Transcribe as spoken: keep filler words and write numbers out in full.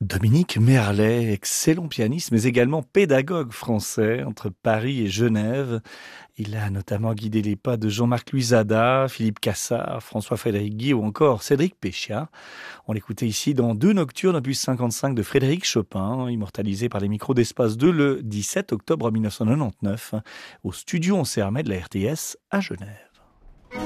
Dominique Merlet, excellent pianiste, mais également pédagogue français entre Paris et Genève. Il a notamment guidé les pas de Jean-Marc Luisada, Philippe Cassard, François-Frédéric Guy ou encore Cédric Péchia. On l'écoutait ici dans deux nocturnes opus cinquante-cinq de Frédéric Chopin, immortalisé par les micros d'Espace deux le dix-sept octobre mille neuf cent quatre-vingt-dix-neuf au studio On Sermet de la R T S à Genève.